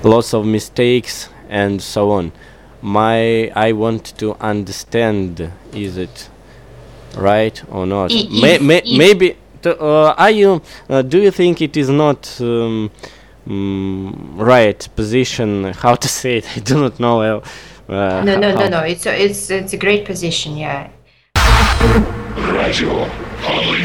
lots of mistakes and so on. I want to understand, is it right or not? Maybe do you think it is not right position? How to say it? I do not know. No. It's a great position. Yeah.